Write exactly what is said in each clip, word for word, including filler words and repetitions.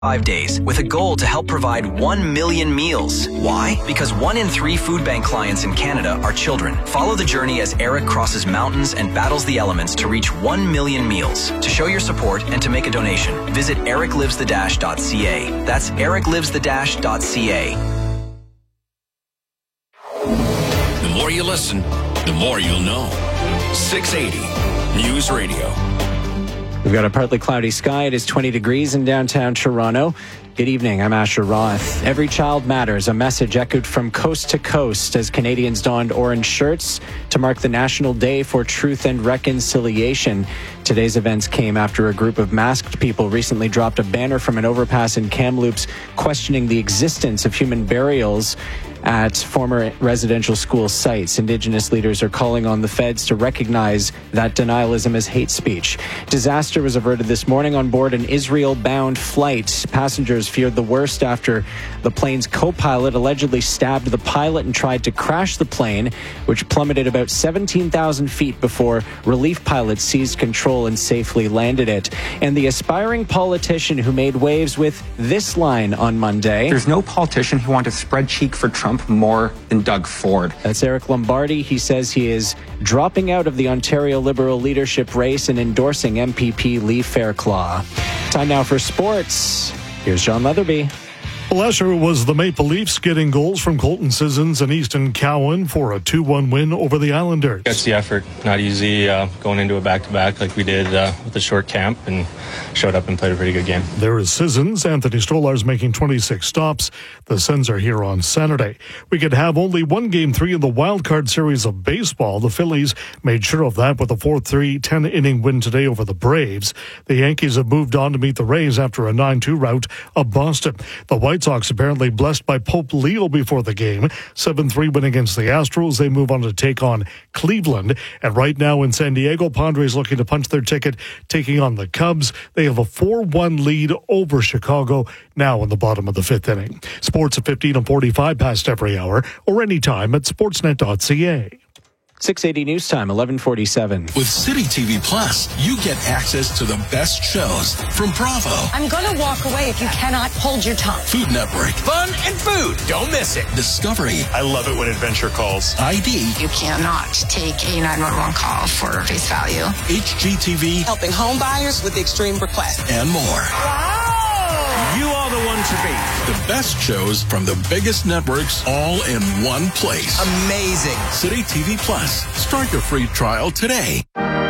Five days with a goal to help provide one million meals. Why? Because one in three food bank clients in Canada are children. Follow the journey as Eric crosses mountains and battles the elements to reach one million meals. To show your support and to make a donation, visit eric lives the dash dot c a. That's eric lives the dash dot c a. The more you listen, the more you'll know. six eighty News Radio. We've got a partly cloudy sky. It is twenty degrees in downtown Toronto. Good evening. I'm Asher Roth. Every child matters. A message echoed from coast to coast as Canadians donned orange shirts to mark the National Day for Truth and Reconciliation. Today's events came after a group of masked people recently dropped a banner from an overpass in Kamloops questioning the existence of human burials at former residential school sites. Indigenous leaders are calling on the feds to recognize that denialism as hate speech. Disaster was averted this morning on board an Israel-bound flight. Passengers feared the worst after the plane's co-pilot allegedly stabbed the pilot and tried to crash the plane, which plummeted about seventeen thousand feet before relief pilots seized control and safely landed it. And the aspiring politician who made waves with this line on Monday. There's no politician who wanted to spread cheek for Trump more than Doug Ford. That's Eric Lombardi. He says he is dropping out of the Ontario Liberal leadership race and endorsing M P P Lee Fairclough. Time now for sports. Here's John Leatherby. Lesher was the Maple Leafs getting goals from Colton Sissons and Easton Cowan for a two one win over the Islanders. That's the effort. Not easy uh, going into a back-to-back like we did uh, with the short camp, and showed up and played a pretty good game. There is Sissons. Anthony Stolarz making twenty-six stops. The Sens are here on Saturday. We could have only one game three in the wild card series of baseball. The Phillies made sure of that with a four three ten-inning win today over the Braves. The Yankees have moved on to meet the Rays after a nine two rout of Boston. The White Sox apparently blessed by Pope Leo before the game. seven three win against the Astros. They move on to take on Cleveland. And right now in San Diego, Padres looking to punch their ticket, taking on the Cubs. They have a four one lead over Chicago now in the bottom of the fifth inning. Sports at fifteen and forty-five past every hour or anytime at sportsnet dot c a. six eighty News Time, eleven forty-seven. With City T V Plus, you get access to the best shows from Bravo. I'm going to walk away if you cannot hold your tongue. Food Network. Fun and food. Don't miss it. Discovery. I love it when adventure calls. I D. You cannot take a nine one one call for face value. H G T V. Helping home buyers with extreme requests. And more. Wow! You are the one to beat. The best shows from the biggest networks all in one place. Amazing. City T V Plus. Start your free trial today.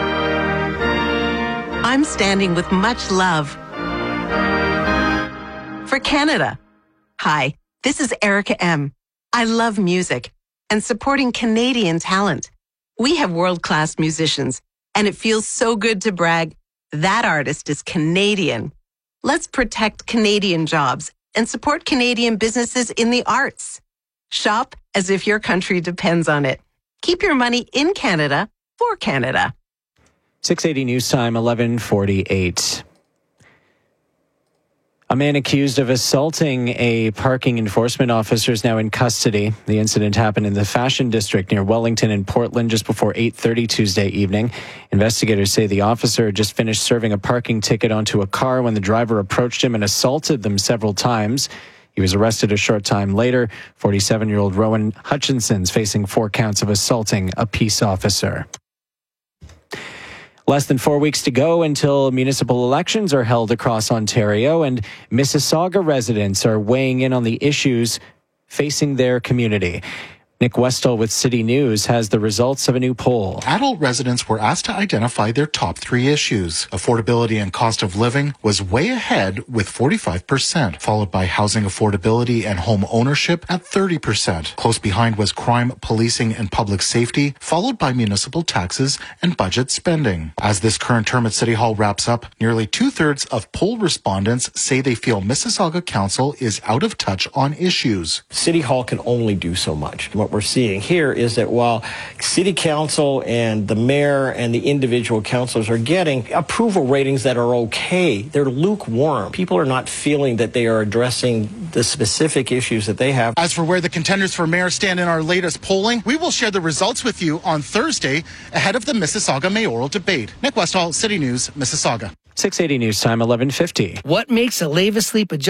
I'm standing with much love for Canada. Hi, this is Erica M. I love music and supporting Canadian talent. We have world-class musicians, and it feels so good to brag. That artist is Canadian. Let's protect Canadian jobs and support Canadian businesses in the arts. Shop as if your country depends on it. Keep your money in Canada for Canada. six eighty News Time, eleven forty-eight. A man accused of assaulting a parking enforcement officer is now in custody. The incident happened in the Fashion District near Wellington in Portland just before eight thirty Tuesday evening. Investigators say the officer had just finished serving a parking ticket onto a car when the driver approached him and assaulted them several times. He was arrested a short time later. forty-seven-year-old Rowan Hutchinson's facing four counts of assaulting a peace officer. Less than four weeks to go until municipal elections are held across Ontario, and Mississauga residents are weighing in on the issues facing their community. Nick Westall with City News has the results of a new poll. Adult residents were asked to identify their top three issues. Affordability and cost of living was way ahead with forty-five percent, followed by housing affordability and home ownership at thirty percent. Close behind was crime, policing, and public safety, followed by municipal taxes and budget spending. As this current term at City Hall wraps up, nearly two-thirds of poll respondents say they feel Mississauga Council is out of touch on issues. City Hall can only do so much. What we're seeing here is that while City Council and the mayor and the individual councilors are getting approval ratings that are okay, they're lukewarm. People are not feeling that they are addressing the specific issues that they have. As for where the contenders for mayor stand in our latest polling, we will share the results with you on Thursday ahead of the Mississauga mayoral debate. Nick Westall, City News, Mississauga. six eighty News Time, eleven fifty. What makes a Leva Sleep adjustment